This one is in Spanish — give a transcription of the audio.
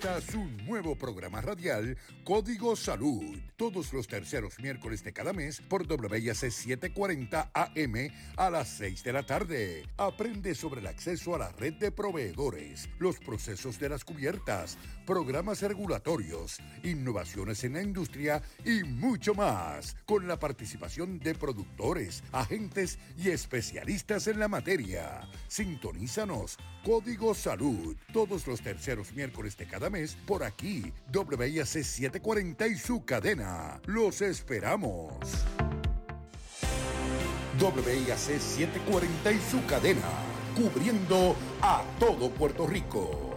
comienza su nuevo programa radial Código Salud, todos los terceros miércoles de cada mes por WIAC 740 AM a las 6 de la tarde. Aprende sobre el acceso a la red de proveedores, los procesos de las cubiertas, programas regulatorios, innovaciones en la industria y mucho más, con la participación de productores, agentes y especialistas en la materia. Sintonízanos, Código Salud, todos los terceros miércoles de cada mes por aquí, WIAC 740 y su cadena. Los esperamos. WIAC 740 y su cadena, cubriendo a todo Puerto Rico.